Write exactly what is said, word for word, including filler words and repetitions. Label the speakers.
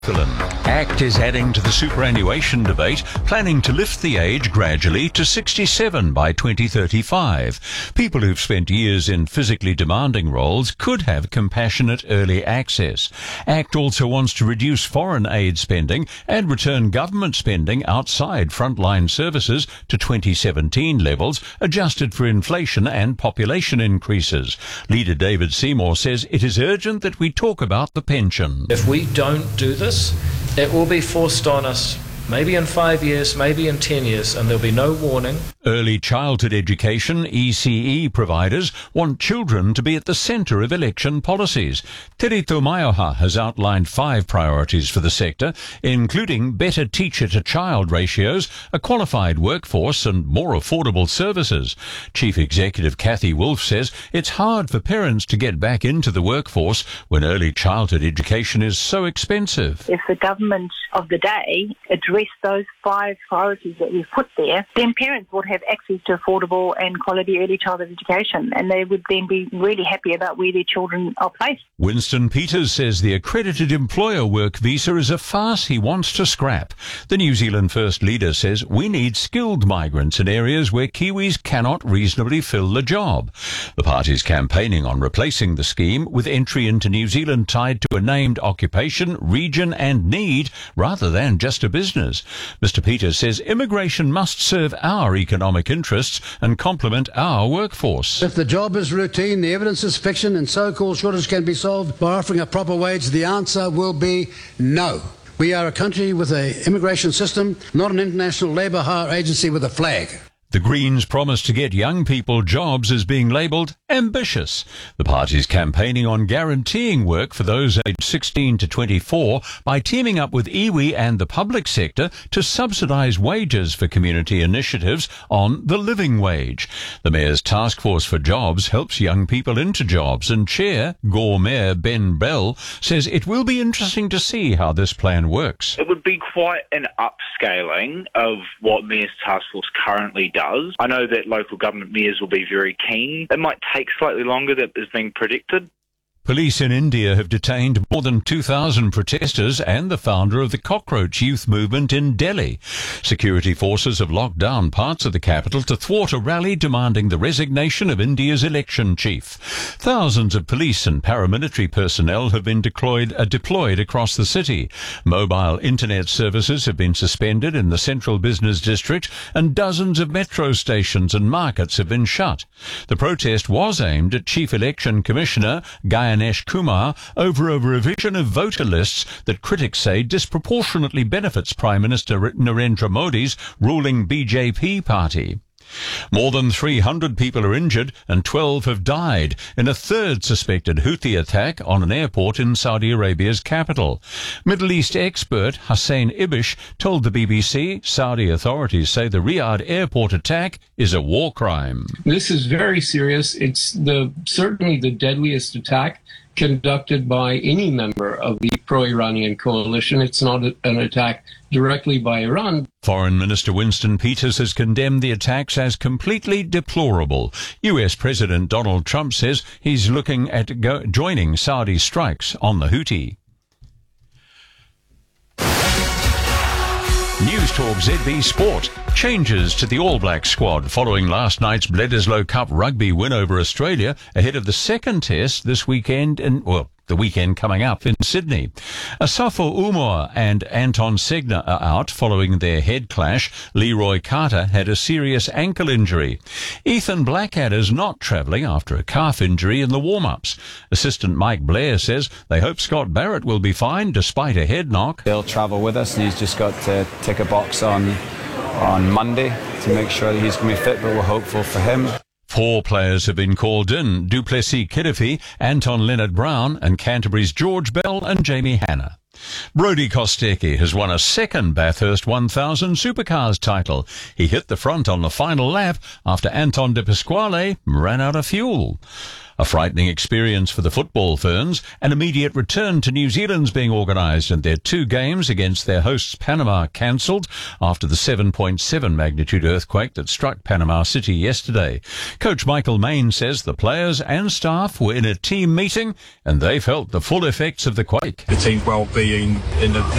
Speaker 1: ACT is adding to the superannuation debate, planning to lift the age gradually to sixty-seven by twenty thirty-five. People who've spent years in physically demanding roles could have compassionate early access. ACT also wants to reduce foreign aid spending and return government spending outside frontline services to twenty seventeen levels, adjusted for inflation and population increases. Leader David Seymour says it is urgent that we talk about the pension.
Speaker 2: If we don't do this, it will be forced on us, maybe in five years, maybe in ten years, and there'll be no warning.
Speaker 1: Early childhood education, E C E providers, want children to be at the centre of election policies. Terito Maioha has outlined five priorities for the sector, including better teacher-to-child ratios, a qualified workforce and more affordable services. Chief Executive Kathy Wolf says it's hard for parents to get back into the workforce when early childhood education is so expensive.
Speaker 3: If the government of the day addressed those five priorities that we've put there, then parents would have access to affordable and quality early childhood education, and they would then be really happy about where their children are placed.
Speaker 1: Winston Peters says the accredited employer work visa is a farce he wants to scrap. The New Zealand First leader says we need skilled migrants in areas where Kiwis cannot reasonably fill the job. The party's campaigning on replacing the scheme with entry into New Zealand tied to a named occupation, region and need rather than just a business. Mister Peters says immigration must serve our economic interests and complement our workforce.
Speaker 4: If the job is routine, the evidence is fiction, and so-called shortage can be solved by offering a proper wage, the answer will be no. We are a country with an immigration system, not an international labour hire agency with a flag.
Speaker 1: The Greens promise to get young people jobs as being labelled ambitious. The party's campaigning on guaranteeing work for those aged sixteen to twenty-four by teaming up with iwi and the public sector to subsidise wages for community initiatives on the living wage. The Mayor's Task Force for Jobs helps young people into jobs, and Chair, Gore Mayor Ben Bell, says it will be interesting to see how this plan works.
Speaker 5: It would be quite an upscaling of what Mayor's Task Force currently does. I know that local government mayors will be very keen. It might take slightly longer than is being predicted.
Speaker 1: Police in India have detained more than two thousand protesters and the founder of the Cockroach Youth Movement in Delhi. Security forces have locked down parts of the capital to thwart a rally demanding the resignation of India's election chief. Thousands of police and paramilitary personnel have been deployed, uh, deployed across the city. Mobile internet services have been suspended in the central business district, and dozens of metro stations and markets have been shut. The protest was aimed at Chief Election Commissioner Ganesh Kumar over a revision of voter lists that critics say disproportionately benefits Prime Minister Narendra Modi's ruling B J P party. More than three hundred people are injured and twelve have died in a third suspected Houthi attack on an airport in Saudi Arabia's capital. Middle East expert Hussein Ibish told the B B C Saudi authorities say the Riyadh airport attack is a war crime.
Speaker 6: This is very serious. It's the certainly the deadliest attack conducted by any member of the pro-Iranian coalition. It's not a, an attack directly by Iran.
Speaker 1: Foreign Minister Winston Peters has condemned the attacks as completely deplorable. U S President Donald Trump says he's looking at go- joining Saudi strikes on the Houthi. News Talk Z B Sport. Changes to the All Blacks squad following last night's Bledisloe Cup rugby win over Australia ahead of the second test this weekend and, well, the weekend coming up in Sydney. Asafo Umar and Anton Segner are out following their head clash. Leroy Carter had a serious ankle injury. Ethan Blackadder's not travelling after a calf injury in the warm-ups. Assistant Mike Blair says they hope Scott Barrett will be fine despite a head knock.
Speaker 7: He'll travel with us and he's just got to tick a box on, on Monday to make sure that he's going to be fit, but we're hopeful for him.
Speaker 1: Four players have been called in: Du Plessis-Kirifi, Anton Leonard-Brown, and Canterbury's George Bell and Jamie Hanna. Brodie Kostecki has won a second Bathurst one thousand Supercars title. He hit the front on the final lap after Anton De Pasquale ran out of fuel. A frightening experience for the football ferns. An immediate return to New Zealand's being organised, and their two games against their hosts Panama cancelled after the seven point seven magnitude earthquake that struck Panama City yesterday. Coach Michael Main says the players and staff were in a team meeting and they felt the full effects of the quake.
Speaker 8: The team's well-being in the